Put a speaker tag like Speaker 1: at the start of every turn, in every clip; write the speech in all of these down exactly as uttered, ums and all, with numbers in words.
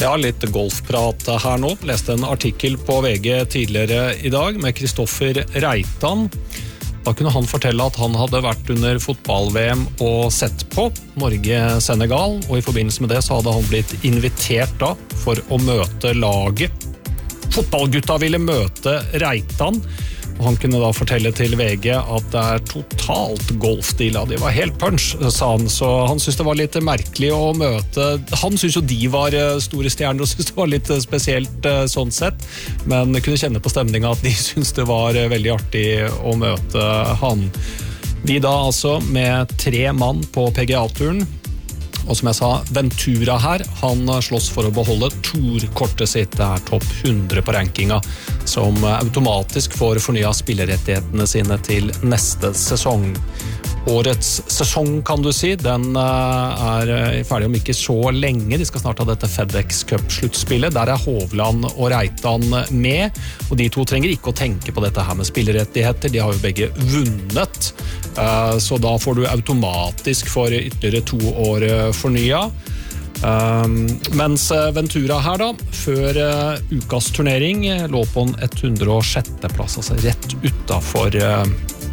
Speaker 1: Ja, litt golfprat her nå. Leste en artikkel på V G tidligere i dag med Kristoffer Reitan. Da kunne han fortelle at han hadde vært under fotball-V M og sett på Norge-Senegal, og i forbindelse med det så hadde han blitt invitert da for å møte laget. Fotballgutta ville møte Reitan, og han kunne da fortelle til V G at det er totalt golfstil. De var helt punch, sa han, så han syntes det var litt merkelig å møte. Han syntes jo de var store stjerner, og syntes det var litt spesielt sånn sett, men kunne kjenne på stemningen at de syntes det var veldig artig å møte han. Vi da altså med tre mann på P G A-turen, og som jeg sa, Ventura her, han slåss for å beholde Tour-kortet sitt, det er topp hundre på rankinga, som automatisk får fornyet spillerettighetene sine til neste sesong. Årets sesong, kan du si, den er ferdig om ikke så lenge. De skal snart ha dette FedEx Cup-sluttspillet. Der er Hovland og Reitan med, og de to trenger ikke å tenke på dette her med spillerettigheter. De har jo begge vunnet, så da får du automatisk for ytterligere to år fornyet. Um, mens Ventura her da, før uh, ukas turnering, lå på en hundre og sjette plass, altså rett utenfor uh,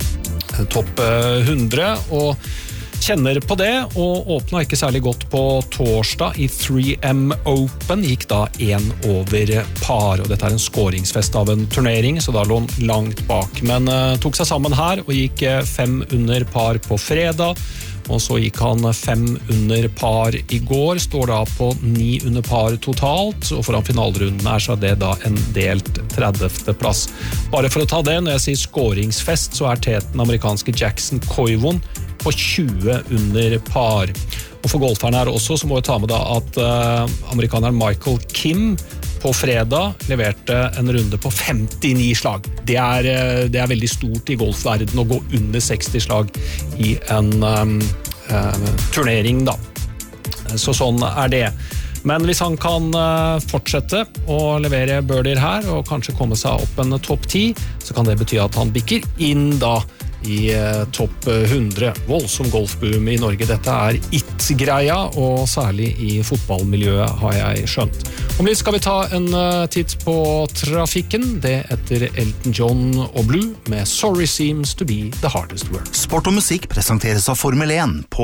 Speaker 1: topp hundre, og kjenner på det, og åpnet ikke særlig godt på torsdag i tre M Open, gikk da en over par, og dette er en skåringsfest av en turnering, så da lå han langt bak, men uh, tok seg sammen her, og gikk uh, fem under par på fredag, og så gikk han fem under par i går, står da på ni under par totalt, og foran finalrunden her så er det da en delt tredivte plass. Bare for å ta det, når jeg sier skåringsfest, så er teten amerikanske Jackson Koivon på tjue under par. Og for golferne her også, så må vi ta med da at uh, amerikaneren Michael Kim på fredag leverte en runde på femtini slag. Det er, det er veldig stort i golfverden å gå under seksti slag i en um, uh, turnering da. Så sånn er det. Men hvis han kan uh, fortsette å levere birdier her, og kanskje komme seg opp en topp ti, så kan det bety at han bikker inn da i uh, topp hundre. Voldsom golfboom i Norge. Dette er it-greia, og særlig i fotballmiljøet har jeg skjønt. Om litt skal vi ta en uh, titt på trafikken, det etter Elton John og Blue med Sorry Seems to be the hardest word.
Speaker 2: Sport og musikk presenteres av Formel én på...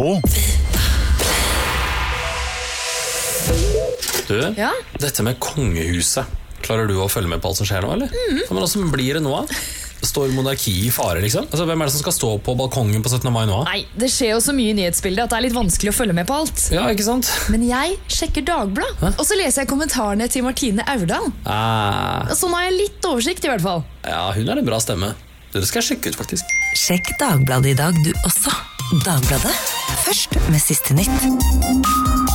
Speaker 3: Du,
Speaker 4: ja?
Speaker 3: Dette med kongehuset, klarer du å følge med på alt som skjer nå, eller?
Speaker 4: Mm.
Speaker 3: Men hvordan blir det nå? Står monarki i fare, liksom? Altså, hvem er det som skal stå på balkongen på syttende mai nå?
Speaker 4: Nei, det skjer jo så mye i nyhetsbildet at det er litt vanskelig å følge med på alt.
Speaker 3: Ja, ikke sant?
Speaker 4: Men jeg sjekker Dagblad, Hæ? Og så leser jeg kommentarene til Martine Aurdal.
Speaker 3: Ah.
Speaker 4: Så nå har jeg litt oversikt i hvert fall.
Speaker 3: Ja, hun er en bra stemme. Det skal jeg sjekke ut, faktisk.
Speaker 5: Sjekk Dagbladet i dag, du også. Dagbladet, først med siste nytt.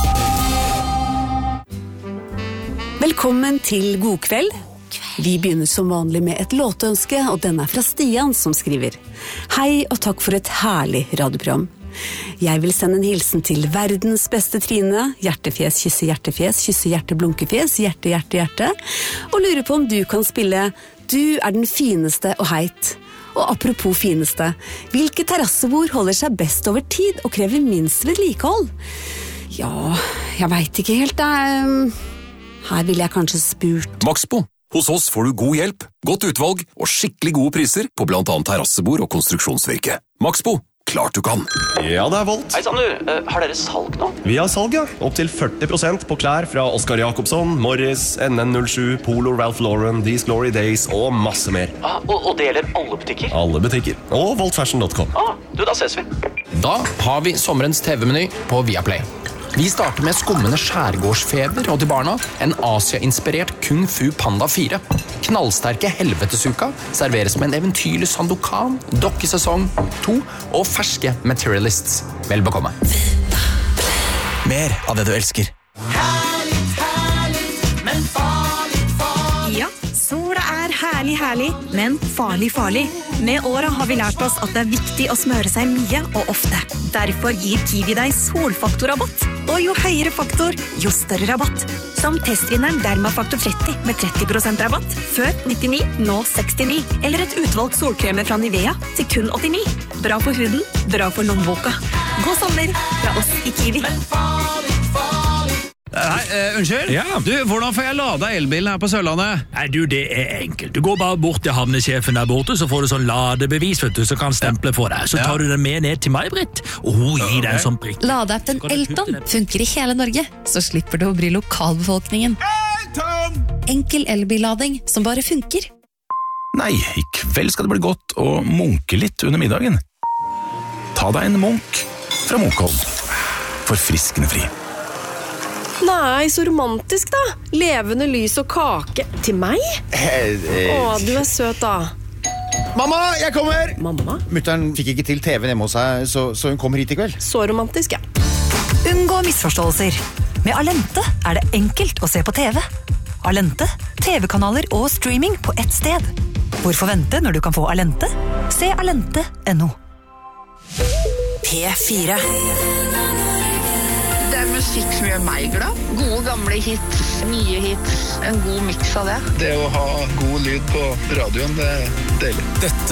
Speaker 6: Velkommen til God kveld. Vi begynner som vanlig med et låtønske, og den er fra Stian som skriver: Hei og takk for et herlig radioprogram. Jeg vil sende en hilsen til verdens beste Trine, hjertefjes, kysse hjertefjes, kysse hjerte, blunkefjes, hjerte, hjerte, hjerte, og lurer på om du kan spille Du er den fineste og heit. Og apropos fineste, hvilke terrassebord holder seg best over tid og krever minst vedlikehold? Ja, jeg vet ikke helt, det. Her vil jeg kanskje spurt.
Speaker 7: Maxbo. Hos oss får du god hjelp, godt utvalg og skikkelig gode priser på blant annet terrassebord og konstruksjonsvirke. Maxbo, klart du kan.
Speaker 8: Ja, det er Volt.
Speaker 9: Hei, Sander. Uh, har dere salg nå?
Speaker 8: Vi har salg, ja. Opp til førti prosent på klær fra Oscar Jakobsson, Morris, N N null sju, Polo, Ralph Lauren, These Glory Days og masse mer.
Speaker 9: Ah, og, og det gjelder alle butikker?
Speaker 8: Alle butikker. Og volt fashion punktum com.
Speaker 9: Ah, du, da ses vi.
Speaker 10: Da har vi sommerens T V-meny på Viaplay. Vi starter med skummende skjærgårdsfeber, og til barna en Asia-inspirert Kung Fu Panda fire. Knallsterke helvetesuka serveres med en eventyrlig Sandokan, dokkesesong to og ferske Materialists. Vel bekomme.
Speaker 2: Mer av det du elsker.
Speaker 11: Herlig, herlig, men farlig, farlig. Ja, sola er herlig, herlig, men farlig, farlig. Med året har vi lært oss at det er viktig å smøre seg mye og ofte. Derfor gir Kiwi deg solfaktorrabatt. Og jo høyere faktor, jo større rabatt. Som testvinneren Dermafaktor tretti med tretti prosent rabatt. Før nittini, nå sekstini. Eller et utvalgt solkremer fra Nivea til kun åttini. Bra for huden, bra for lommeboka. God sommer fra oss i Kiwi.
Speaker 1: Hei,
Speaker 12: uh, unnskyld?
Speaker 13: Ja.
Speaker 12: Du, hvordan får jeg lada elbilen her på Sørlandet?
Speaker 13: Nei, du, det er enkelt. Du går bare bort til havnesjefen der borte, så får du sånn ladebevis, vet du, så kan stemple for deg. Så tar du den med ned til meg, Britt, og hun gir deg en sånn prikk.
Speaker 4: Ladeappen Elton funker i hele Norge, så slipper du å bry lokalbefolkningen. Elton! Enkel elbillading som bare funker.
Speaker 14: Nei, i kveld skal det bli godt å munke litt under middagen. Ta deg en munk fra Munkholm. Forfriskende fri.
Speaker 15: Nei, så romantisk da. Levende lys og kake. Til meg? Å, du er søt da.
Speaker 12: Mamma, jeg kommer!
Speaker 15: Mamma?
Speaker 12: Mutteren fikk ikke til T V-en hjemme hos seg, så, så hun kommer hit i kveld.
Speaker 15: Så romantisk, ja.
Speaker 5: Unngå misforståelser. Med Alente er det enkelt å se på T V. Alente, T V-kanaler og streaming på ett sted. Hvorfor vente når du kan få Alente? Se alente punktum no. P fire.
Speaker 16: Det er musikk som gjør meg glad. Gode gamle hits, nye hits. En god miks av det.
Speaker 17: Det å ha god lyd på radioen, det er deilig.
Speaker 3: Dette